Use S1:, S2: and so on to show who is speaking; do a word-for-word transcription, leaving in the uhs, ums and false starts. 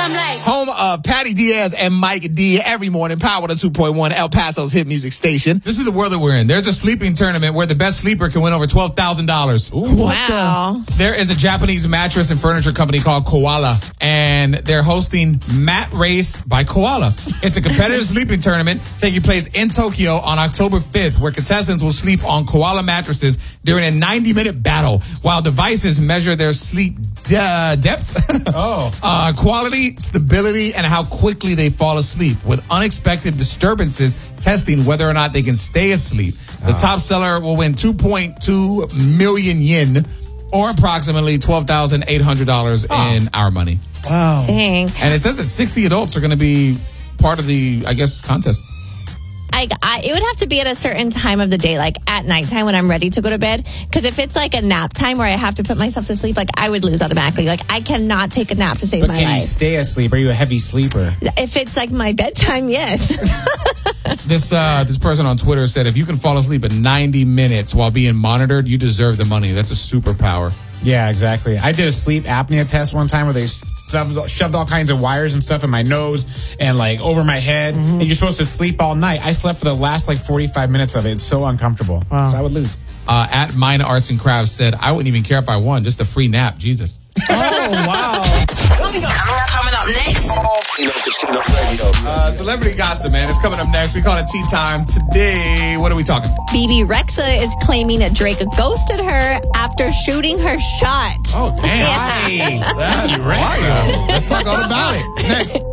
S1: I'm like.
S2: Home of Patty Diaz and Mike D every morning. Power to two point one, El Paso's hit music station.
S3: This is the world that we're in. There's a sleeping tournament where the best sleeper can win over twelve thousand dollars.
S4: Wow.
S3: There is a Japanese mattress and furniture company called Koala, and they're hosting Mat Race by Koala. It's a competitive sleeping tournament taking place in Tokyo on October fifth, where contestants will sleep on Koala mattresses during a ninety-minute battle, while devices measure their sleep uh, depth,
S5: oh.
S3: uh, quality, stability, and how quickly they fall asleep, with unexpected disturbances testing whether or not they can stay asleep. The top seller will win two point two million yen, or approximately twelve thousand eight hundred dollars oh. in our money.
S5: Wow.
S4: Dang.
S3: And it says that sixty adults are going to be part of the, I guess, contest.
S4: I, I, it would have to be at a certain time of the day, like at nighttime when I'm ready to go to bed. Because if it's like a nap time where I have to put myself to sleep, like I would lose automatically. Like I cannot take a nap to save
S5: but
S4: my
S5: can
S4: life.
S5: you stay asleep? Are you a heavy sleeper?
S4: If it's like my bedtime, yes.
S3: This uh, this person on Twitter said, if you can fall asleep in ninety minutes while being monitored, you deserve the money. That's a superpower.
S5: Yeah, exactly. I did a sleep apnea test one time where they shoved, shoved all kinds of wires and stuff in my nose and like over my head. Mm-hmm. And you're supposed to sleep all night. I slept for the last like forty-five minutes of it. It's so uncomfortable. Wow. So I would lose.
S3: Uh, at Mine Arts and Crafts said, I wouldn't even care if I won. Just a free nap. Jesus.
S5: Oh, wow.
S1: Coming up, coming up next.
S2: Uh, celebrity gossip, man. It's coming up next. We call it Tea Time. Today, what are we talking?
S4: B B Rexa is claiming that Drake ghosted her after shooting her shot.
S3: Oh, damn.
S4: Yeah.
S2: That's wild. Let's talk all about it. Next.